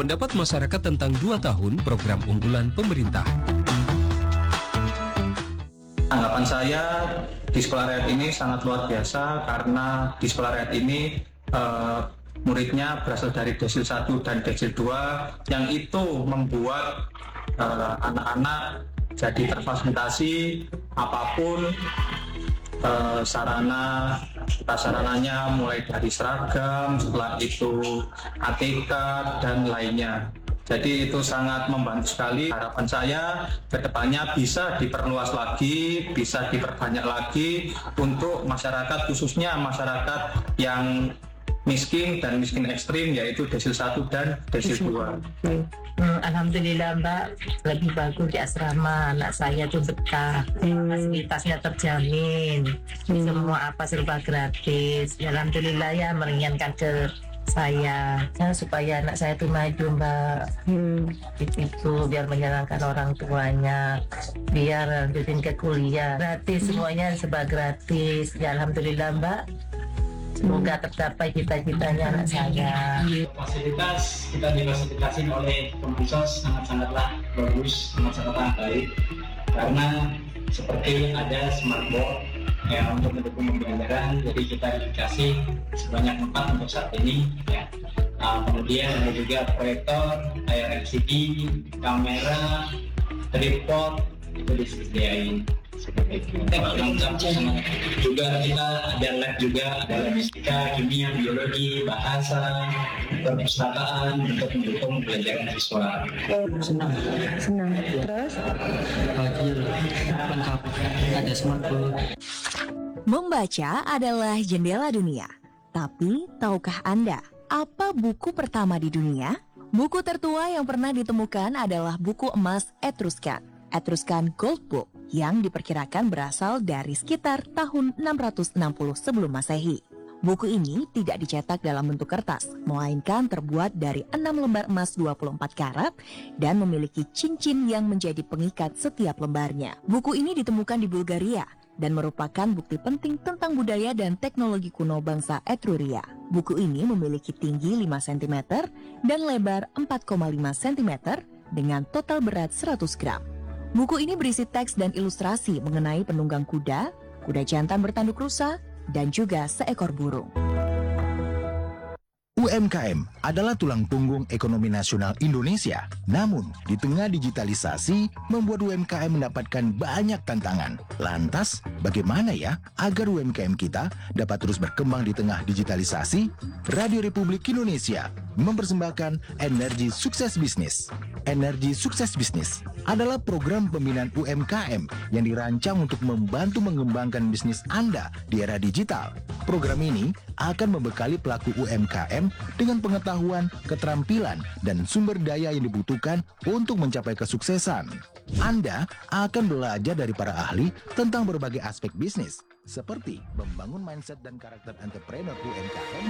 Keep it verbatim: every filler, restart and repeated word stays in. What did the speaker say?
pendapat masyarakat tentang dua tahun program unggulan pemerintah. Tanggapan saya di Sekolah Rakyat ini sangat luar biasa karena di Sekolah Rakyat ini eh, muridnya berasal dari Desil satu dan Desil dua yang itu membuat eh, anak-anak jadi terfasilitasi apapun eh, sarana prasarananya mulai dari seragam, setelah itu A T K dan lainnya. Jadi itu sangat membantu sekali. Harapan saya kedepannya bisa diperluas lagi, bisa diperbanyak lagi untuk masyarakat, khususnya masyarakat yang miskin dan miskin ekstrim, yaitu Desil satu dan Desil dua. Hmm, Alhamdulillah Mbak, lebih bagus di asrama. Anak saya tuh betah, hmm. fasilitasnya terjamin, hmm. semua apa serba gratis. Alhamdulillah ya, meringankan ke saya ya, supaya anak saya tuh maju Mbak, hmm. itu biar menyenangkan orang tuanya, biar lanjutin ke kuliah gratis, semuanya serba gratis ya. Alhamdulillah Mbak, semoga tercapai cita-citanya anak saya. Fasilitas kita difasilitasi oleh Kemensos sangat-sangatlah bagus, sangat-sangatlah baik, karena seperti ada smart board ya untuk mendukung pembelajaran, jadi kita dikasih sebanyak empat untuk saat ini ya. Nah, kemudian ada juga proyektor, layar L C D, kamera, tripod itu disediain seperti itu. Juga kita ada lab juga, ada lab fisika, kimia, biologi, bahasa, perpustakaan untuk mendukung pembelajaran siswa. Senang, Senang. Terus? bahagia, lengkap, ada smartphone. Membaca adalah jendela dunia. Tapi, tahukah Anda apa buku pertama di dunia? Buku tertua yang pernah ditemukan adalah buku emas Etruscan, Etruscan Gold Book, yang diperkirakan berasal dari sekitar tahun enam ratus enam puluh sebelum Masehi. Buku ini tidak dicetak dalam bentuk kertas, melainkan terbuat dari enam lembar emas dua puluh empat karat dan memiliki cincin yang menjadi pengikat setiap lembarnya. Buku ini ditemukan di Bulgaria dan merupakan bukti penting tentang budaya dan teknologi kuno bangsa Etruria. Buku ini memiliki tinggi lima sentimeter dan lebar empat koma lima sentimeter dengan total berat seratus gram. Buku ini berisi teks dan ilustrasi mengenai penunggang kuda, kuda jantan bertanduk rusa, dan juga seekor burung. U M K M adalah tulang punggung ekonomi nasional Indonesia. Namun, di tengah digitalisasi, membuat U M K M mendapatkan banyak tantangan. Lantas, bagaimana ya agar U M K M kita dapat terus berkembang di tengah digitalisasi? Radio Republik Indonesia mempersembahkan Energi Sukses Bisnis. Energi Sukses Bisnis adalah program pembinaan U M K M yang dirancang untuk membantu mengembangkan bisnis Anda di era digital. Program ini akan membekali pelaku U M K M dengan pengetahuan, keterampilan, dan sumber daya yang dibutuhkan untuk mencapai kesuksesan. Anda akan belajar dari para ahli tentang berbagai aspek bisnis, seperti membangun mindset dan karakter entrepreneur U M K M,